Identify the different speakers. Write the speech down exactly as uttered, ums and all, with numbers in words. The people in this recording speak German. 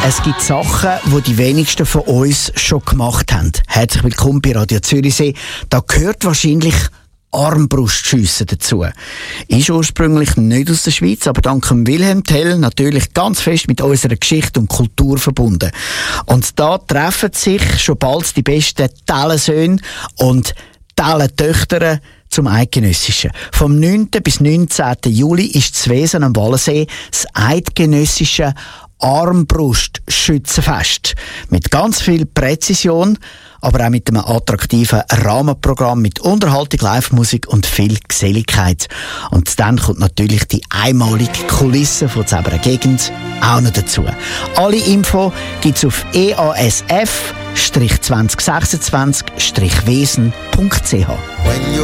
Speaker 1: Es gibt Sachen, die die wenigsten von uns schon gemacht haben. Herzlich willkommen bei Radio Zürichsee. Da gehört wahrscheinlich Armbrustschiessen dazu. Ist ursprünglich nicht aus der Schweiz, aber dank Wilhelm Tell natürlich ganz fest mit unserer Geschichte und Kultur verbunden. Und da treffen sich schon bald die besten Tellensöhne und Tellentöchter zum Eidgenössischen. Vom neunten bis neunzehnten Juli ist zu Wesen am Wallensee das Eidgenössische Armbrustschützenfest. Mit ganz viel Präzision, aber auch mit einem attraktiven Rahmenprogramm mit Unterhaltung, Live-Musik und viel Geselligkeit. Und dann kommt natürlich die einmalige Kulisse von Zebra Gegend auch noch dazu. Alle Info gibt's auf e a s f zwanzig sechsundzwanzig wesen punkt c h.